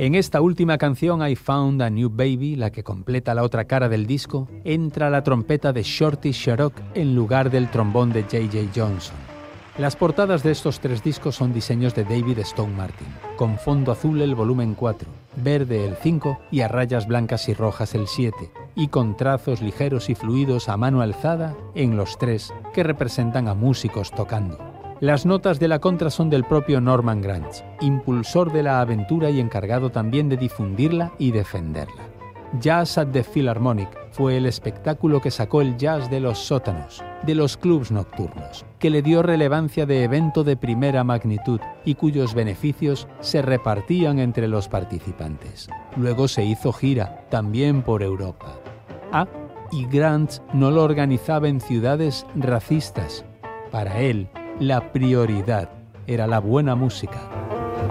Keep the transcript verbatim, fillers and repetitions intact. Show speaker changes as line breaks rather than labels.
En esta última canción, I Found a New Baby, la que completa la otra cara del disco, entra la trompeta de Shorty Sharrock en lugar del trombón de J J Johnson. Las portadas de estos tres discos son diseños de David Stone Martin, con fondo azul el volumen cuatro, verde el cinco y a rayas blancas y rojas el siete, y con trazos ligeros y fluidos a mano alzada en los tres, que representan a músicos tocando. Las notas de la contra son del propio Norman Granz, impulsor de la aventura y encargado también de difundirla y defenderla. Jazz at the Philharmonic fue el espectáculo que sacó el jazz de los sótanos, de los clubs nocturnos, que le dio relevancia de evento de primera magnitud y cuyos beneficios se repartían entre los participantes. Luego se hizo gira, también por Europa. Ah, y Granz no lo organizaba en ciudades racistas. Para él, la prioridad era la buena música.